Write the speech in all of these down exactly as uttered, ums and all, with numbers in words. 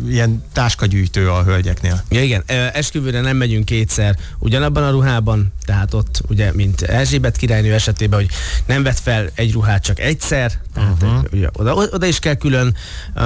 ilyen táskagyűjtő a hölgyeknél. Ja, igen, esküvőre nem megyünk kétszer ugyanabban a ruhában, tehát ott ugye, mint Erzsébet királynő esetében, hogy nem vett fel egy ruhát csak egyszer, tehát uh-huh. ugye, oda, oda is kell külön.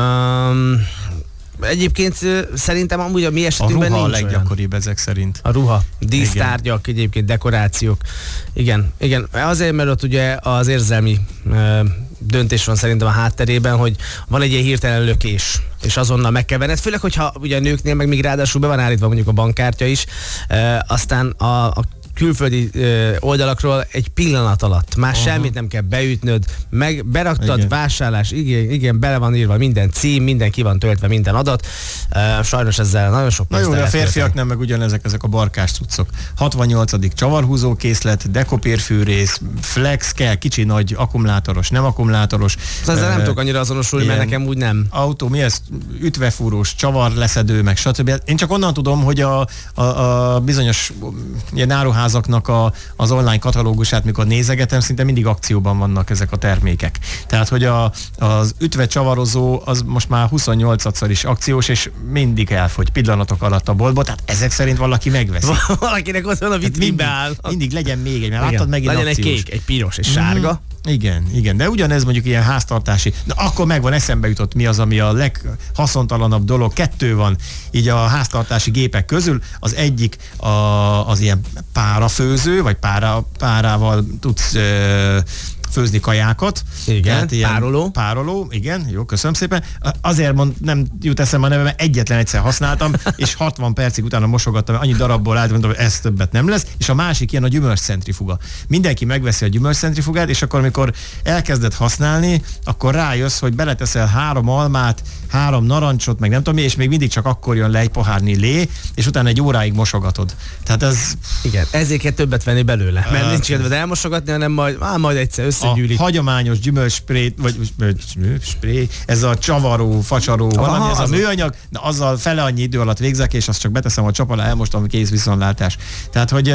Um, Egyébként szerintem amúgy a mi esetünkben nincs olyan. A ruha nincs a leggyakoribb ezek szerint. A ruha, dísztárgyak, igen. Egyébként dekorációk. Igen, igen. Azért, mert ott ugye az érzelmi ö, döntés van szerintem a hátterében, hogy van egy ilyen hirtelen lökés, és azonnal meg kell venned. Főleg, hogyha ugye a nőknél meg még ráadásul be van állítva mondjuk a bankkártya is, ö, aztán a, a külföldi ö, oldalakról egy pillanat alatt. Már aha. semmit nem kell beütnöd, meg beraktad, igen. vásárlás, igen, igen, bele van írva minden cím, minden ki van töltve, minden adat. Uh, sajnos ezzel nagyon sok pénzt. Na jó, a férfiak nem meg ugyanezek ezek a barkás cuccok. hatvannyolcadik csavarhúzó készlet, dekopérfűrész, flex kell, kicsi, nagy, akkumulátoros, nem akkumulátoros. Szóval ezzel uh, nem tudok annyira azonosulni, mert nekem úgy nem. Autó, mi ez? Ütvefúrós, csavarleszedő, meg stb. Én csak onnan tudom, hogy a, a, a bizonyos ilyen áruházaknak a, az online katalógusát, mikor nézegetem, szinte mindig akcióban vannak ezek a termékek. Tehát, hogy a, az ütvecsavarozó az most már huszonnyolcadszor is akciós, és mindig elfogy pillanatok alatt a boltba, tehát ezek szerint valaki megveszi. Valakinek ott van a vitrínbe áll. Mindig legyen még egy, mert igen. láttad megint legyen akciós. Egy kék, egy piros, egy sárga. Mm. Igen, igen, de ugyanez mondjuk ilyen háztartási, de akkor megvan, eszembe jutott mi az, ami a leghaszontalanabb dolog. Kettő van így a háztartási gépek közül, az egyik a, az ilyen párafőző, vagy pára, párával tudsz ö, főzni kajákat. Igen, pároló. Pároló, igen, jó, köszönöm szépen. Azért mond, nem jut eszembe a neve, mert egyetlen egyszer használtam, és hatvan percig utána mosogattam, annyi darabból állt, mondtam, hogy ez többet nem lesz. És a másik ilyen a gyümölcscentrifuga. Mindenki megveszi a gyümölcscentrifugát, és akkor, amikor elkezded használni, akkor rájössz, hogy beleteszel három almát, három narancsot, meg nem tudom mi, és még mindig csak akkor jön le egy pohárnyi lé, és utána egy óráig mosogatod. Tehát ez... Igen, ezért kell többet venni belőle, mert uh, nincs kedved elmosogatni, hanem majd, á, majd egyszer összegyűlik. A hagyományos gyümölcsspré, vagy spré, ez a csavaró, facsaró, aha, valami, ez a műanyag, de azzal fele annyi idő alatt végzek, és azt csak beteszem a csap alá, elmostom, kész viszontlátás. Tehát, hogy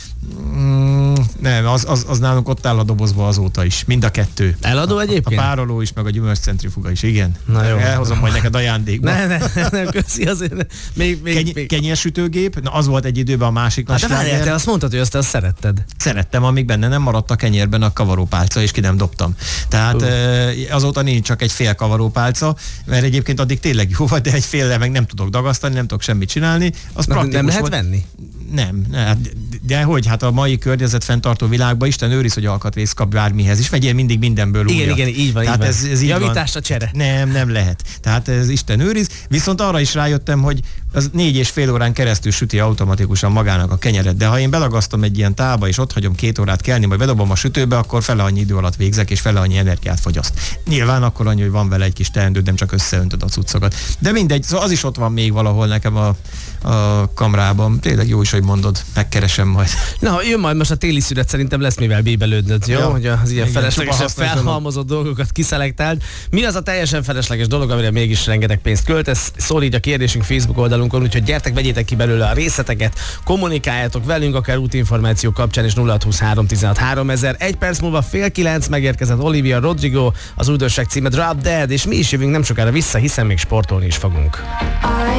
mm, nem, az, az, az nálunk ott áll a dobozba azóta is, mind a kettő. Eladó egyébként? A pároló is, meg a gyümölcscentrifuga is, igen. Na jó. Elhozom majd neked ajándékba. Ne, ne, nem, köszi, azért még, még, Keny- még. Kenyérsütőgép, na az volt egy időben a másik hát nagy de várjál, te azt mondtad, hogy azt, azt szeretted. Szerettem, amíg benne nem maradt a kenyérben a kavarópálca, és ki nem dobtam. Tehát uh. azóta nincs csak egy fél kavarópálca, mert egyébként addig tényleg jó vagy, de egy féllel meg nem tudok dagasztani, nem tudok semmit csinálni. Az nem lehet volt. venni? Nem, de, de hogy, hát a mai környezetfenntartó világban Isten őriz, hogy alkatrész kap bármihez is, vegyél mindig mindenből újat. Igen, igen, így van, tehát így ez, ez így javítás a csere. Nem, nem lehet. Tehát ez Isten őriz. Viszont arra is rájöttem, hogy az négy és fél órán keresztül süti automatikusan magának a kenyeret. De ha én belagasztom egy ilyen tálba, és ott hagyom két órát kelni, majd bedobom a sütőbe, akkor fele annyi idő alatt végzek, és fele annyi energiát fogyaszt. Nyilván akkor annyi, hogy van vele egy kis teendő, nem csak összeöntöd a cuccokat. De mindegy, szóval az is ott van még valahol nekem a, a kamrában. Tényleg jó is, hogy mondod, megkeresem majd. Na, jön majd most a téli szünet, szerintem lesz mivel bíbelődnöd, jó? Ja, hogy az ilyen feleslegesen felhalmozott dolgokat kiszelektáled. Mi az a teljesen felesleges dolog, amire mégis rengeteg pénzt költesz? Szól így a kérdésünk Facebook oldalunkon, úgyhogy gyertek, vegyétek ki belőle a részleteket, kommunikáljátok velünk, akár útinformáció kapcsán, és nulla hat huszonhárom tizenhat háromezer. Egy perc múlva fél kilenc megérkezett Olivia Rodrigo, az újdonság címe Drop Dead, és mi is jövünk nem sokára vissza, hiszen még sportolni is fogunk.